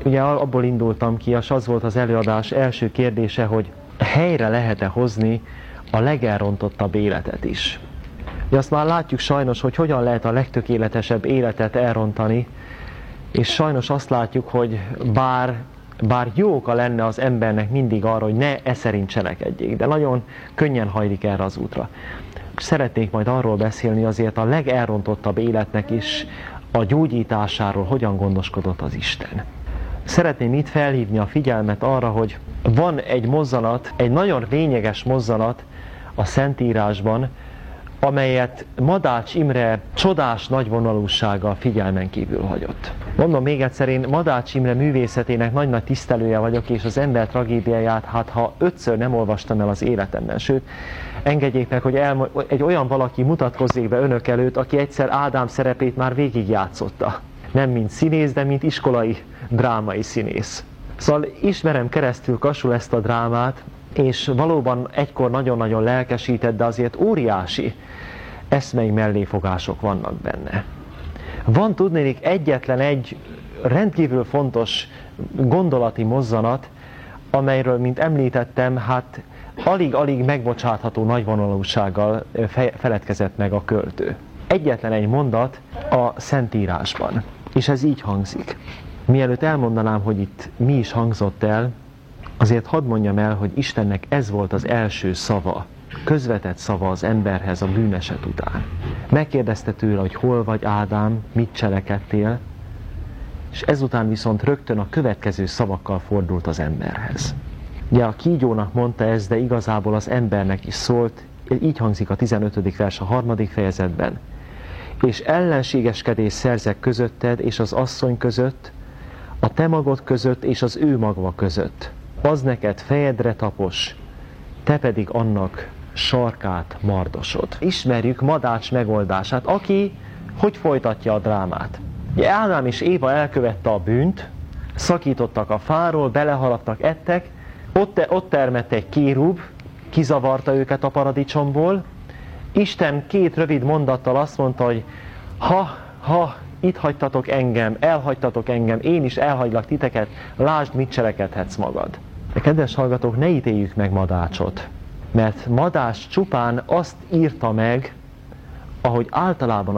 Ugye abból indultam ki, és az volt az előadás első kérdése, hogy helyre lehet-e hozni a legelrontottabb életet is. Ugye azt már látjuk sajnos, hogy hogyan lehet a legtökéletesebb életet elrontani, és sajnos azt látjuk, hogy bár jó oka lenne az embernek mindig arra, hogy ne e szerint cselekedjék, de nagyon könnyen hajlik erre az útra. Szeretnék majd arról beszélni azért a legelrontottabb életnek is a gyógyításáról, hogyan gondoskodott az Isten. Szeretném itt felhívni a figyelmet arra, hogy van egy mozzanat, egy nagyon lényeges mozzanat a Szentírásban, amelyet Madács Imre csodás nagyvonalúsággal figyelmen kívül hagyott. Mondom még egyszer, én Madács Imre művészetének nagy-nagy tisztelője vagyok, és az ember tragédiáját, hát ha 5-ször nem olvastam el az életemben, sőt, engedjék meg, hogy egy olyan valaki mutatkozzék be önök előtt, aki egyszer Ádám szerepét már végigjátszotta. Nem mint színész, de mint iskolai drámai színész. Szóval ismerem keresztül kasul ezt a drámát, és valóban egykor nagyon-nagyon lelkesített, de azért óriási eszmei melléfogások vannak benne. Van tudnélik egyetlen egy rendkívül fontos gondolati mozzanat, amelyről, mint említettem, hát alig-alig megbocsátható nagyvonalúsággal feledkezett meg a költő. Egyetlen egy mondat a Szentírásban, és ez így hangzik. Mielőtt elmondanám, hogy itt mi is hangzott el, azért hadd mondjam el, hogy Istennek ez volt az első szava, közvetett szava az emberhez a bűneset után. Megkérdezte tőle, hogy hol vagy Ádám, mit cselekedtél, és ezután viszont rögtön a következő szavakkal fordult az emberhez. Ugye a kígyónak mondta ez, de igazából az embernek is szólt, így hangzik a 15. vers a 3. fejezetben. És ellenségeskedés szerzek közötted és az asszony között, a te magod között és az ő magva között. Az neked fejedre tapos, te pedig annak sarkát mardosod. Ismerjük Madács megoldását, aki hogy folytatja a drámát. Ugye Ádám és Éva elkövette a bűnt, szakítottak a fáról, belehaladtak, ettek, ott termett egy kérub, kizavarta őket a paradicsomból. Isten 2 rövid mondattal azt mondta, hogy ha itt hagytatok engem, elhagytatok engem, én is elhagylak titeket, lásd, mit cselekedhetsz magad. De kedves hallgatók, ne ítéljük meg Madácsot, mert Madács csupán azt írta meg, ahogy általában